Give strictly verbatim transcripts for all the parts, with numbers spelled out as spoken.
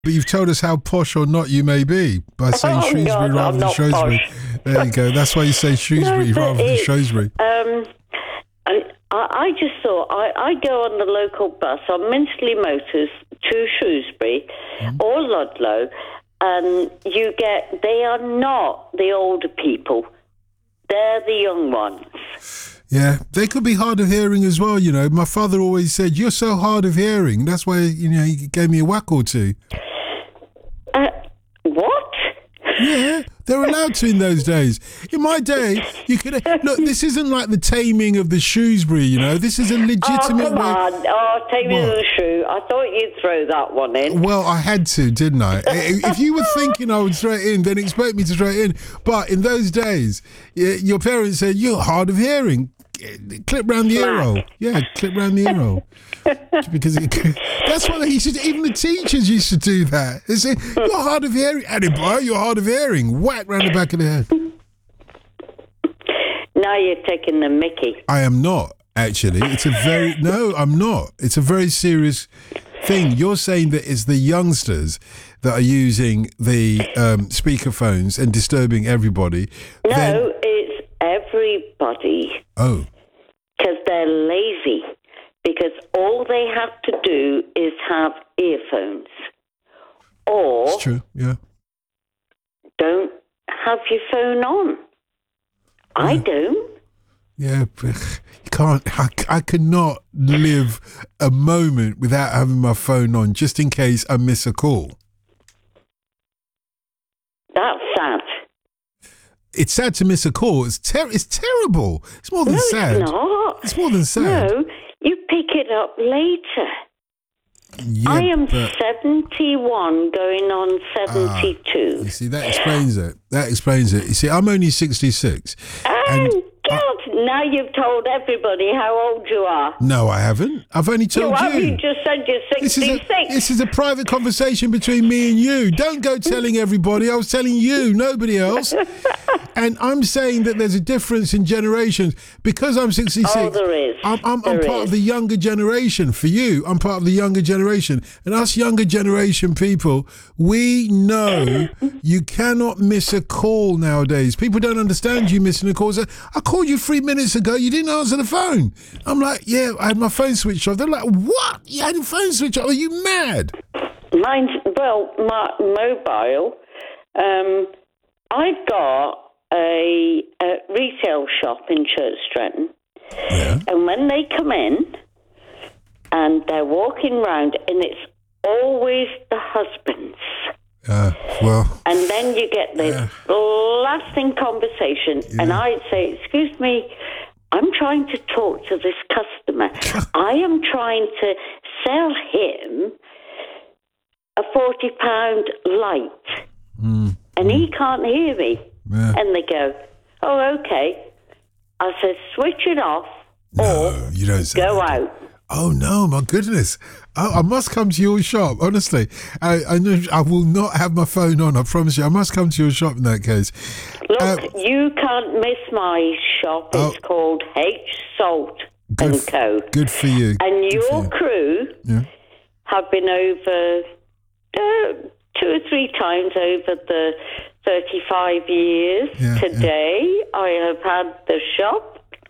But you've told us how posh or not you may be by saying Oh, Shrewsbury God, rather I'm than not Shrewsbury. posh. There you go. That's why you say Shrewsbury No, but rather than it's, Shrewsbury. Um, I, I I just thought I, I go on the local bus on Minsterley Motors to Shrewsbury Mm-hmm. or Ludlow, and you get they are not the older people; they're the young ones. Yeah, they could be hard of hearing as well, you know. My father always said, you're so hard of hearing. That's why, you know, he gave me a whack or two. Uh, what? Yeah, they're allowed to in those days. In my day, you could... Look, this isn't like the taming of the Shrewsbury, you know. This is a Oh, legitimate come way... on. Oh, take me to What? the shoe. I thought you'd throw that one in. Well, I had to, didn't I? If you were thinking I would throw it in, then expect me to throw it in. But in those days, y- your parents said, you're hard of hearing. Clip round the ear hole. Yeah, clip round the ear hole. Because it, that's what they used to do. Even the teachers used to do that. They say, you're hard of hearing. Eddie boy, you're hard of hearing. Whack round the back of the head. Now you're taking the mickey. I am not, actually. It's a very... No, I'm not. It's a very serious thing. You're saying that it's the youngsters that are using the um, speakerphones and disturbing everybody. No, Then, it's everybody. oh, Because they're lazy. Because all they have to do is have earphones. Or it's true. Yeah. don't have your phone on. I don't. Yeah, but you can't. I, I cannot live a moment without having my phone on, just in case I miss a call. That's sad. It's sad to miss a call. It's ter- It's terrible. It's more than No, sad. it's not. It's more than sad. No, you pick it up later. Yeah, I am but- seventy-one going on You seventy-two. see, that explains it. That explains it. You see, I'm only sixty-six. Oh, and God. Now you've told everybody how old you are. No, I haven't. I've only told You have. you. You just said you're This is, a, sixty-six. this is a private conversation between me and you. Don't go telling everybody. I was telling you, nobody else. And I'm saying that there's a difference in generations. Because I'm sixty-six, Oh, there is. I'm, I'm, I'm There part is. of the younger generation. For you, I'm part of the younger generation. And us younger generation people, we know you cannot miss a call nowadays. People don't understand you missing a call. So, I called you three minutes ago. You didn't answer the phone. I'm like, yeah, I had my phone switched off. They're like, what? You had your phone switched off? Are you mad? Mine's, well, my mobile, um, I've got a, a retail shop in Church Stretton. Yeah. And when they come in and they're walking round, and it's always the husbands. Uh, well, And then you get this lasting conversation, and I'd say, excuse me, I'm trying to talk to this customer. I am trying to sell him a forty pound light, mm, and he can't hear me. yeah. And they go, oh, okay. I said, switch it off No, or you don't say go that. out. Oh no, my goodness! I, I must come to your shop. Honestly, I, I know I will not have my phone on. I promise you, I must come to your shop in that case. Look, Uh, you can't miss my shop. It's Oh. called H Salt Good, and f- Co. good for you. And Good for your you. crew Yeah. have been over uh, two or three times over the thirty-five years. Yeah, Today, I have had the shop.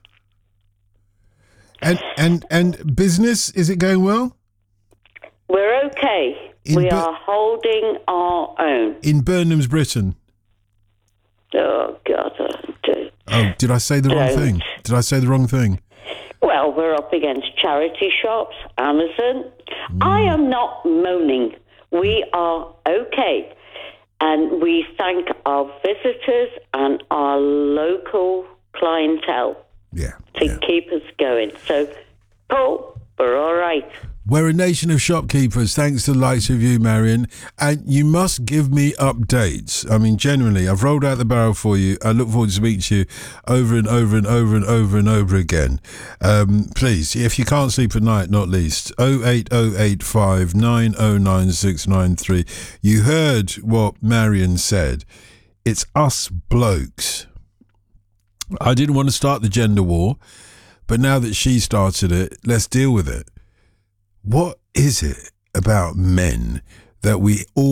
And and and business, is it going well We're okay. In we Bu- are holding our own. in Burnham's, Britain? Oh, God. I do. Oh, did I say the wrong Don't. thing? Did I say the wrong thing? Well, we're up against charity shops, Amazon. Mm. I am not moaning. We are okay. And we thank our visitors and our local clientele Yeah. to yeah. keep us going. So, Paul, we're all right. We're a nation of shopkeepers, thanks to the likes of you, Marion. And you must give me updates. I mean, generally, I've rolled out the barrel for you. I look forward to speaking to you over and over and over and over and over again. Um, please, if you can't sleep at night, not least, oh eight oh eight five nine oh nine six nine three. You heard what Marion said. It's us blokes. I didn't want to start the gender war, but now that she started it, let's deal with it. What is it about men that we all